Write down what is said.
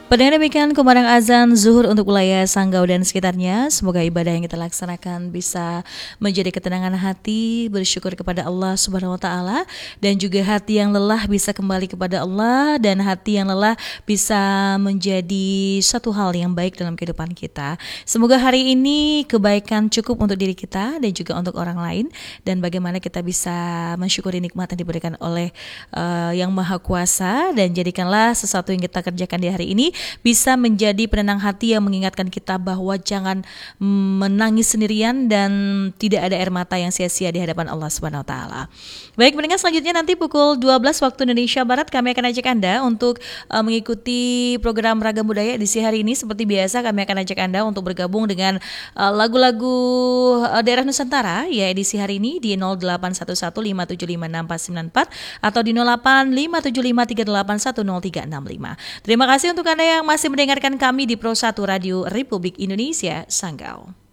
Pendengar demikian kumandang azan zuhur untuk wilayah Sanggau dan sekitarnya. Semoga ibadah yang kita laksanakan bisa menjadi ketenangan hati, bersyukur kepada Allah Subhanahu wa taala, dan juga hati yang lelah bisa kembali kepada Allah, dan hati yang lelah bisa menjadi satu hal yang baik dalam kehidupan kita. Semoga hari ini kebaikan cukup untuk diri kita dan juga untuk orang lain, dan bagaimana kita bisa mensyukuri nikmat yang diberikan oleh Yang Maha Kuasa, dan jadikanlah sesuatu yang kita kerjakan di hari ini bisa menjadi penenang hati yang mengingatkan kita bahwa jangan menangis sendirian dan tidak ada air mata yang sia-sia di hadapan Allah Subhanahu wa taala. Baik, pendengar, selanjutnya nanti pukul 12 waktu Indonesia Barat kami akan ajak Anda untuk mengikuti program Ragam Budaya edisi hari ini. Seperti biasa kami akan ajak Anda untuk bergabung dengan lagu-lagu daerah Nusantara ya edisi hari ini di 081157564494 atau di 085753810365. Terima kasih untuk Anda yang masih mendengarkan kami di Pro 1 Radio Republik Indonesia Sanggau.